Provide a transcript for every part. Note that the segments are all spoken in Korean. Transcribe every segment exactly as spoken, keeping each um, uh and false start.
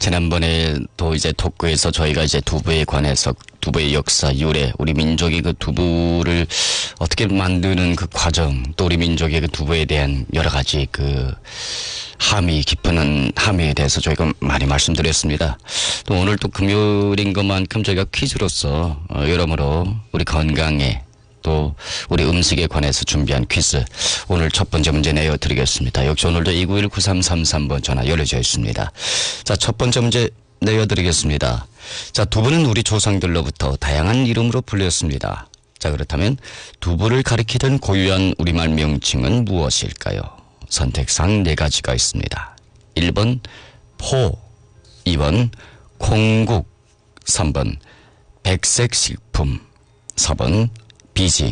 지난번에 또 이제 토크에서 저희가 이제 두부에 관해서 두부의 역사, 유래, 우리 민족이 그 두부를 어떻게 만드는 그 과정, 또 우리 민족의 그 두부에 대한 여러 가지 그 함의 깊은 함의에 대해서 저희가 많이 말씀드렸습니다. 또 오늘 또 금요일인 것만큼 저희가 퀴즈로서 어, 여러모로 우리 건강에 또 우리 음식에 관해서 준비한 퀴즈, 오늘 첫 번째 문제 내어드리겠습니다. 역시 오늘도 이구일 구삼삼삼 번 전화 열려져 있습니다. 자, 첫 번째 문제 내어드리겠습니다. 자, 두부는 우리 조상들로부터 다양한 이름으로 불렸습니다. 자, 그렇다면 두부를 가리키던 고유한 우리말 명칭은 무엇일까요? 선택상 네 가지가 있습니다. 일 번 포, 이 번 콩국, 삼 번 백색식품, 사 번 비지.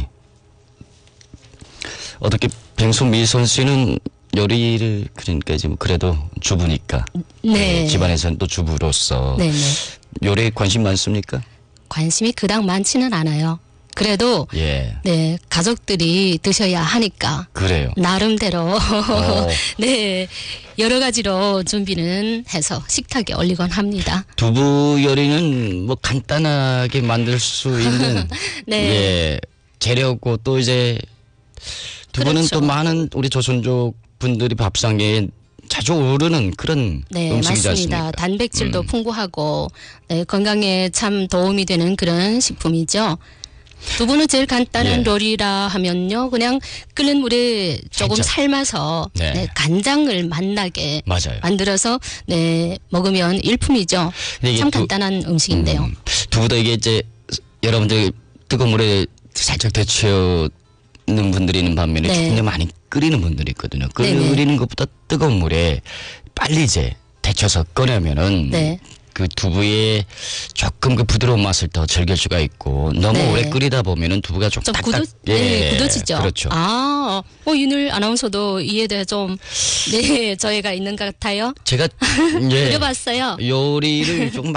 어떻게 뱅소미선 씨는 요리를, 그러니까 지금 그래도 주부니까 네. 네, 집안에서는 또 주부로서 네네. 요리에 관심 많습니까? 관심이 그닥 많지는 않아요. 그래도 예. 네, 가족들이 드셔야 하니까 그래요. 나름대로 어. 네, 여러 가지로 준비는 해서 식탁에 올리곤 합니다. 두부 요리는 뭐 간단하게 만들 수 있는 네. 예, 재료고, 또 이제 두부는 그렇죠. 또 많은 우리 조선족 분들이 밥상에 자주 오르는 그런 네, 음식이지 맞습니다. 않습니까? 단백질도 음. 풍부하고 네, 건강에 참 도움이 되는 그런 식품이죠. 두부는 제일 간단한 예. 요리라 하면요, 그냥 끓는 물에 조금 살짝. 삶아서 네. 네, 간장을 맛나게 맞아요. 만들어서 네, 먹으면 일품이죠. 근데 이게 참 두- 간단한 음식인데요. 음, 두부도 이게 이제 여러분들 뜨거운 물에 살짝 데치는 분들이 있는 반면에 네. 조금 더 많이 끓이는 분들이 있거든요. 네네. 끓이는 것보다 뜨거운 물에 빨리 이제 데쳐서 꺼내면은 네. 그 두부의 조금 그 부드러운 맛을 더 즐길 수가 있고, 너무 네. 오래 끓이다 보면은 두부가 좀 좀 딱딱 굳어, 네, 굳어지죠. 그렇죠. 아, 어, 윤을 아나운서도 이에 대해 좀, 네, 저희가 있는 것 같아요. 제가 예, 끓여봤어요. 요리를 조금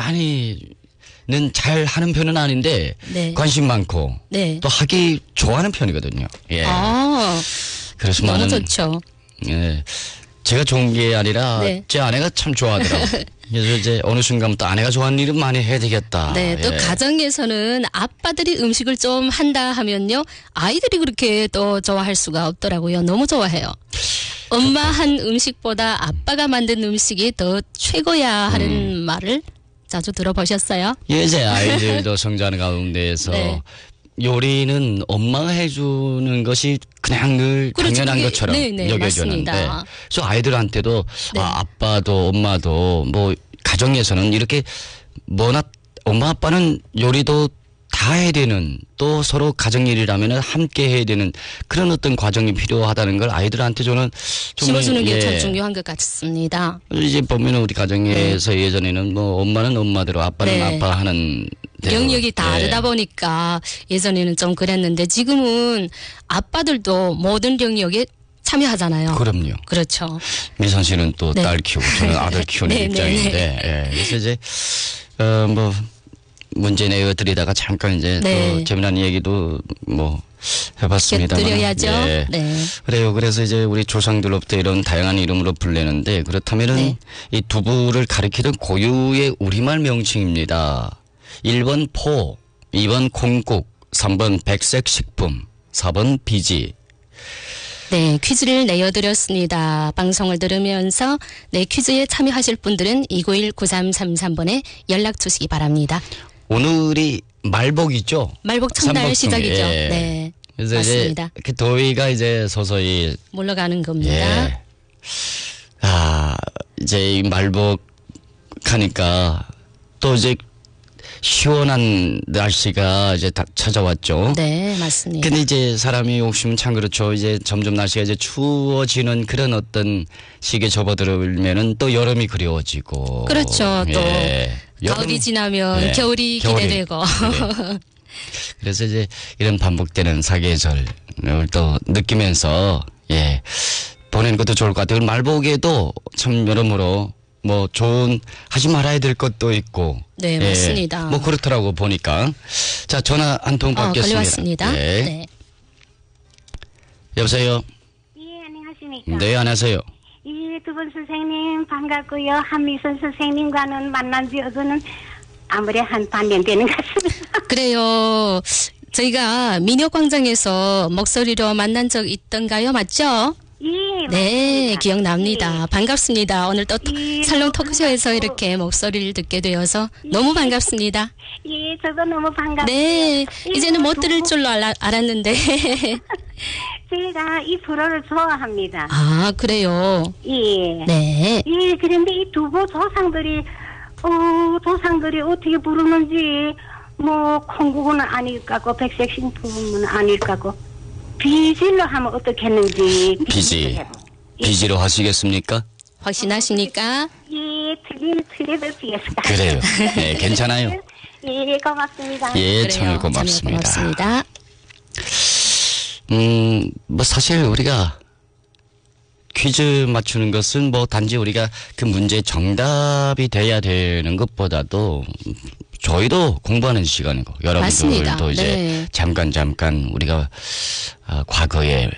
많이는 잘 하는 편은 아닌데 네. 관심 많고 네. 또 하기 좋아하는 편이거든요. 예. 아, 그래서 너무 많은 좋죠. 예, 제가 좋은 게 아니라 네. 제 아내가 참 좋아하더라고요. 그래서 이제 어느 순간부터 아내가 좋아하는 일은 많이 해야 되겠다. 네, 또 예. 가정에서는 아빠들이 음식을 좀 한다 하면요, 아이들이 그렇게 또 좋아할 수가 없더라고요. 너무 좋아해요. 엄마 한 음식보다 아빠가 만든 음식이 더 최고야 하는 음. 말을 자주 들어보셨어요? 예, 제 아이들도 성장하는 가운데에서 네. 요리는 엄마가 해주는 것이 그냥 늘 그렇죠. 당연한 그게- 것처럼 네, 네, 여겨졌는데, 맞습니다. 그래서 아이들한테도 네. 아, 아빠도 엄마도 뭐 가정에서는 이렇게 뭐나 엄마 아빠는 요리도 다 해야 되는, 또 서로 가정일이라면 함께 해야 되는 그런 어떤 과정이 필요하다는 걸 아이들한테 저는 좀 심어주는 게 예. 참 중요한 것 같습니다. 이제 보면 우리 가정에서 예전에는 뭐 엄마는 엄마대로 아빠는 네. 아빠 하는 대로. 영역이 다르다 예. 보니까 예전에는 좀 그랬는데 지금은 아빠들도 모든 영역에 참여하잖아요. 그럼요. 그렇죠. 미선 씨는 또 네. 딸 키우고 저는 아들 키우는 네, 네, 입장인데, 예. 그래서 이제 어 뭐 문제 내어드리다가 잠깐 이제 네. 또 재미난 얘기도 뭐 해봤습니다. 곁들여야죠. 예. 네. 그래요. 그래서 이제 우리 조상들로부터 이런 다양한 이름으로 불리는데, 그렇다면은 네. 이 두부를 가리키던 고유의 우리말 명칭입니다. 일 번 포, 이 번 콩국, 삼 번 백색식품, 사 번 비지. 네, 퀴즈를 내어드렸습니다. 방송을 들으면서 네, 퀴즈에 참여하실 분들은 이구일 구삼삼삼 번에 연락 주시기 바랍니다. 오늘이 말복이죠. 말복 첫날 삼복충. 시작이죠. 예. 네, 그래서 맞습니다. 이제 그 더위가 이제 서서히 물러가는 겁니다. 예. 아, 이제 이 말복 하니까 또 이제 시원한 날씨가 이제 다 찾아왔죠. 네, 맞습니다. 근데 이제 사람이 욕심은 참 그렇죠. 이제 점점 날씨가 이제 추워지는 그런 어떤 시기에 접어들면은 또 여름이 그리워지고. 그렇죠. 또 예. 가을이 여름- 지나면 예. 겨울이 겨울이. 기대되고. 네. 그래서 이제 이런 반복되는 사계절을 또 느끼면서 예 보내는 것도 좋을 것 같아요. 말복에도 참 여러모로 뭐 좋은 하지 말아야 될 것도 있고. 네, 예, 맞습니다. 뭐 그렇더라고 보니까. 자, 전화 한 통 어, 받겠습니다. 걸려왔습니다. 예. 네. 여보세요. 예, 안녕하십니까. 네, 안녕하세요. 이 두분 선생님 반갑고요. 한미선 선생님과는 만난 지 여기는 아무리 한 반년 되는 것 같습니다. 그래요. 저희가 민혁광장에서 목소리로 만난 적 있던가요? 맞죠? 예, 네, 맞습니다. 기억납니다. 반갑습니다. 오늘 또 토- 예, 살롱 너무 토크쇼에서 반갑고. 이렇게 목소리를 듣게 되어서 너무 반갑습니다. 예, 저도 너무 반갑고요. 네, 예, 이제는 못 두 들을 분- 줄로 알아, 알았는데. 제가 이 프로를 좋아합니다. 아, 그래요. 예. 네. 예, 그런데 이 두부 조상들이, 어, 조상들이 어떻게 부르는지, 뭐, 콩국은 아닐 거고, 백색식품은 아닐 거고, 비질로 하면 어떻게 했는지. 비지. 비지로 하시겠습니까? 확신하십니까? 예, 틀린, 틀려도 되겠습니다. 그래요. 네, 괜찮아요. 예, 고맙습니다. 예, 그래요. 참여 참여 고맙습니다. 고맙습니다. 음, 뭐 사실 우리가 퀴즈 맞추는 것은 뭐 단지 우리가 그 문제 정답이 돼야 되는 것보다도 저희도 공부하는 시간이고 맞습니다. 여러분들도 이제 네. 잠깐 잠깐 우리가 아, 과거에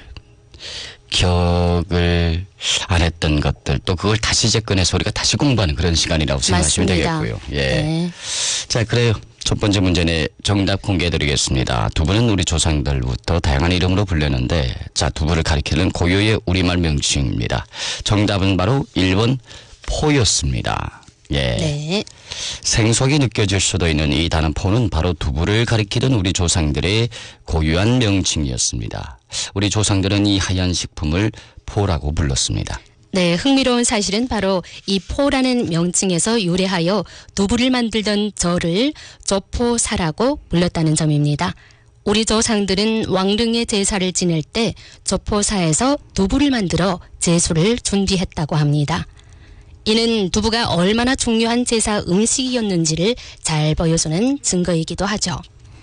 기억을 안 했던 것들 또 그걸 다시 재건해서 우리가 다시 공부하는 그런 시간이라고 생각하시면 맞습니다. 되겠고요. 예. 네. 자, 그래요. 첫 번째 문제는 정답 공개해드리겠습니다. 두부는 우리 조상들부터 다양한 이름으로 불렸는데, 자, 두부를 가리키는 고유의 우리말 명칭입니다. 정답은 바로 일 번 포였습니다. 예. 네. 생소하게 느껴질 수도 있는 이 단어 포는 바로 두부를 가리키던 우리 조상들의 고유한 명칭이었습니다. 우리 조상들은 이 하얀 식품을 포라고 불렀습니다. 네, 흥미로운 사실은 바로 이 포라는 명칭에서 유래하여 두부를 만들던 저를 조포사라고 불렀다는 점입니다. 우리 조상들은 왕릉의 제사를 지낼 때 조포사에서 두부를 만들어 제수를 준비했다고 합니다. 이는 두부가 얼마나 중요한 제사 음식이었는지를 잘 보여주는 증거이기도 하죠.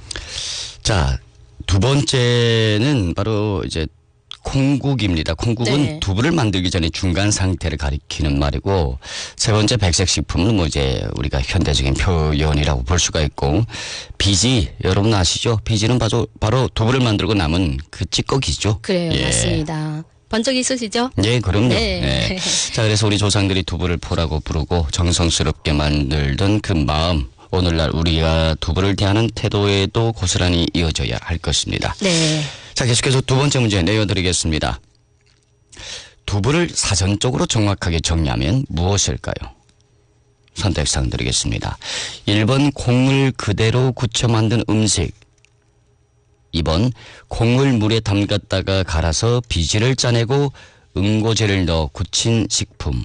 자, 두 번째는 바로 이제 콩국입니다. 콩국은 네. 두부를 만들기 전에 중간 상태를 가리키는 말이고, 세 번째 백색 식품은 뭐 이제 우리가 현대적인 표현이라고 볼 수가 있고, 비지 여러분 아시죠? 비지는 바로 바로 두부를 만들고 남은 그 찌꺼기죠. 그래요, 예. 맞습니다. 본 적 있으시죠? 예, 그럼요. 네. 네. 자, 그래서 우리 조상들이 두부를 포라고 부르고 정성스럽게 만들던 그 마음, 오늘날 우리가 두부를 대하는 태도에도 고스란히 이어져야 할 것입니다. 네. 자, 계속해서 두 번째 문제 내어드리겠습니다. 두부를 사전적으로 정확하게 정리하면 무엇일까요? 선택사항 드리겠습니다. 일 번 콩을 그대로 굳혀 만든 음식, 이 번 콩을 물에 담갔다가 갈아서 비지를 짜내고 응고제를 넣어 굳힌 식품,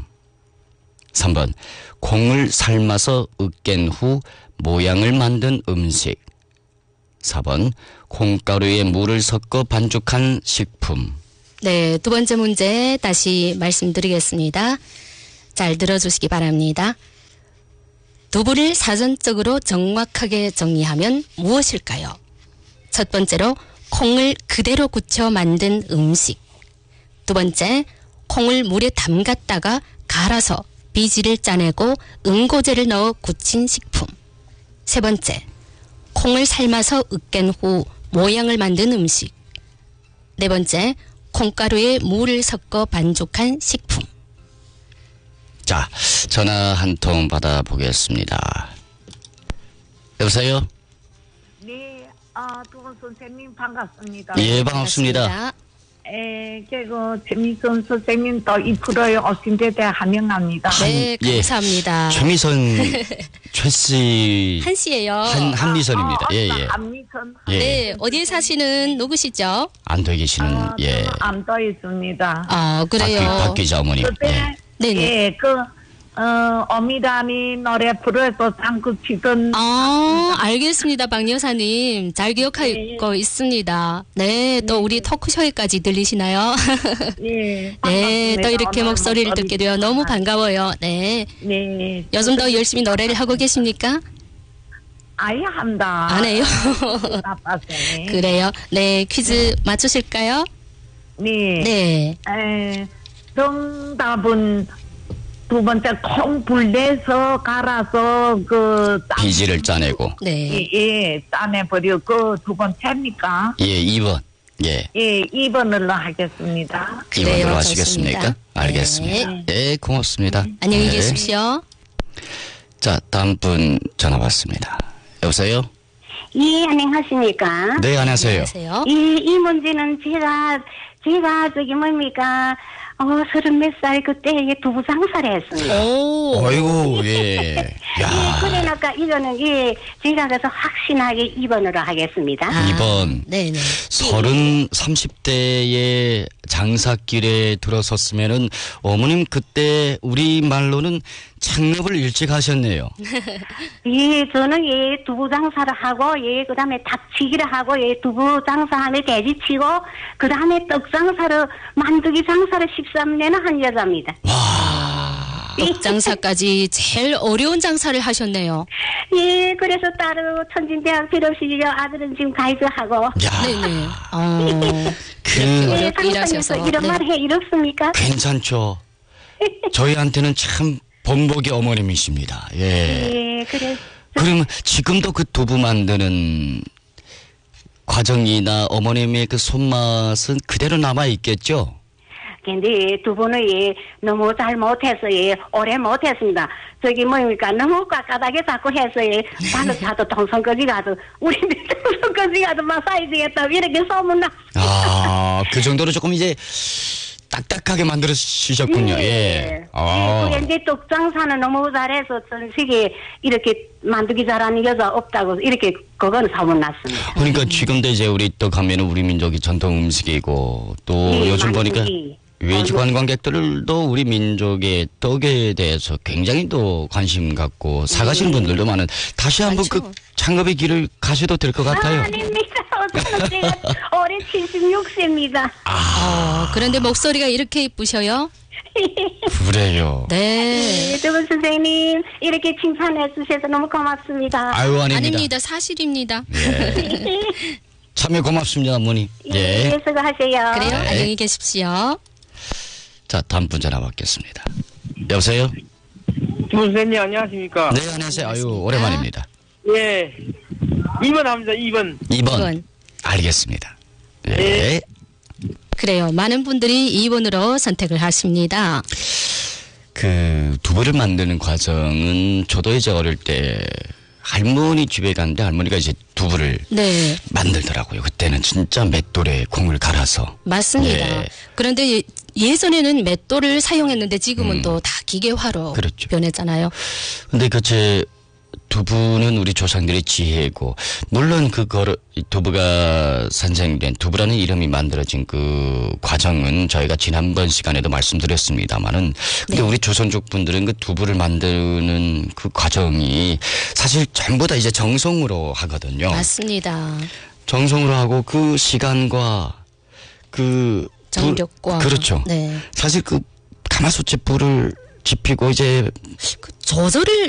삼 번 콩을 삶아서 으깬 후 모양을 만든 음식, 사 번 콩가루에 물을 섞어 반죽한 식품. 네, 두 번째 문제 다시 말씀드리겠습니다. 잘 들어주시기 바랍니다. 두부를 사전적으로 정확하게 정리하면 무엇일까요? 첫 번째로 콩을 그대로 굳혀 만든 음식. 두 번째, 콩을 물에 담갔다가 갈아서 비지를 짜내고 응고제를 넣어 굳힌 식품. 세 번째, 콩을 삶아서 으깬 후 모양을 만든 음식. 네 번째, 콩가루에 물을 섞어 반죽한 식품. 자, 전화 한 통 받아보겠습니다. 여보세요? 네, 아, 두분 선생님 반갑습니다. 예, 반갑습니다. 반갑습니다. 에, 그, 최미선 선생님 또 이 프로에 오신 데 대해 환영합니다. 네, 예. 감사합니다. 최미선, 최씨, 한 씨예요. 한, 한미선입니다. 아, 예, 아, 예. 안미선. 예. 네, 어디에 사시는 누구시죠? 안돼 계시는, 아, 예. 저는 암도에 있습니다. 아, 박, 그래요. 박 기자 어머님. 그때, 예. 네네. 예, 그, 어, 어미담이 노래 부르서 장구 치던. 아, 알겠습니다, 박 여사님. 잘 기억하고 있습니다. 네, 또 우리 토크쇼에까지 들리시나요? 예. 네, 또 이렇게 오늘 목소리를 목소리 듣게 되어 너무 반가워요. 네. 네. 요즘도 열심히 노래를 하고 계십니까? 아예 한다. 안 해요? 나빴어. 네. 그래요. 네, 퀴즈 맞추실까요? 네. 네. 에, 정답은 두 번째 콩 불내서 갈아서 그 짠- 비지를 짜내고. 네. 예, 예, 짜내버려 그 두 번째입니까? 예, 이 번. 예. 예, 이 번으로 하겠습니다. 그래요, 이번으로 좋습니다. 하시겠습니까? 알겠습니다. 네, 고맙습니다. 안녕히 네. 계십시오. 자, 다음 분 전화 받습니다. 여보세요? 예, 안녕하십니까? 네, 안녕하세요. 안녕하세요. 이, 이 문제는 제가, 제가 저기 뭡니까, 어, 서른 몇 살 그때에 두부 장사를 했습니다. 오. 어이구, 예. 예, 야, 그러니까 이거는, 예, 제가 그래서 확신하게 이 번으로 하겠습니다. 아, 이번. 네네. 서른, 삼십 대의 장사길에 들어섰으면은 어머님 그때 우리 말로는 창업을 일찍 하셨네요. 예, 저는 예, 두부 장사를 하고, 예, 그 다음에 닭치기를 하고, 예, 두부 장사하며 돼지 치고, 그 다음에 떡 장사를, 만두기 장사를 십삼 년을 한 여자입니다. 떡 장사까지 제일 어려운 장사를 하셨네요. 예, 그래서 딸은 천진대학 졸업시키고 아들은 지금 가이드하고. 야, 네네. 어, 그, 예, 어렵게 일하셔서. 방송에서 이런 네. 말 해 이렇습니까? 괜찮죠. 저희한테는 참 본복의 어머님이십니다. 예. 예, 그래. 그러면 지금도 그 두부 만드는 과정이나 어머님의 그 손맛은 그대로 남아 있겠죠? 근데 두 분은 예, 너무 잘 못해서 예, 오래 못했습니다. 저기 뭡니까, 너무 깎아다게 자꾸 해서 예, 발로 차도 동성까지 가도, 우리 동성까지 가도 마사지 되겠다, 이렇게 소문나. 아, 그 정도로 조금 이제 딱딱하게 만들어주셨군요. 예. 아. 예, 그런데 떡장사는 너무 잘해서 전 세계에 이렇게 만들기 잘하는 여자 없다고 이렇게 그건 소문났습니다. 그러니까 지금도 이제 우리 떡 하면은 우리 민족이 전통 음식이고 또 예, 요즘 보니까 만두기. 외지 관광객들도 우리 민족의 떡에 대해서 굉장히 또 관심 갖고 사가시는 분들도 많은 다시 한번 그 많죠. 창업의 길을 가셔도 될 것 같아요. 아, 아닙니다. 어쩌면 제가 올해 칠십육 세입니다. 어, 그런데 목소리가 이렇게 이쁘셔요? 그래요. 네. 예, 두분 선생님 이렇게 칭찬해 주셔서 너무 고맙습니다. 아유, 아닙니다. 아닙니다. 사실입니다. 예. 참여 고맙습니다, 어머니. 예, 예. 수고하세요. 그래요? 네. 안녕히 계십시오. 자, 다음 분 전화 받겠습니다. 여보세요? 선생님 안녕하십니까? 네, 안녕하세요. 아유, 오랜만입니다. 예. 이 번 합니다. 이 번. 이 번. 이번. 알겠습니다. 예. 네. 그래요. 많은 분들이 이 번으로 선택을 하십니다. 그 두부를 만드는 과정은 저도 이제 어릴 때 할머니 집에 갔는데 할머니가 이제 두부를 네. 만들더라고요. 그때는 진짜 맷돌에 콩을 갈아서. 맞습니다. 예. 그런데 예- 예전에는 맷돌을 사용했는데 지금은 또 다 기계화로 음. 그렇죠. 변했잖아요. 근데 그 제 두부는 우리 조상들의 지혜고 물론 그거를 두부가 산생된 두부라는 이름이 만들어진 그 과정은 저희가 지난번 시간에도 말씀드렸습니다만은 근데 우리 조선족 분들은 그 두부를 만드는 그 과정이 사실 전부 다 이제 정성으로 하거든요. 맞습니다. 정성으로 하고 그 시간과 그 불- 정력과. 그렇죠. 네. 사실 그 가마솥에 불을 지피고 이제 그 조절을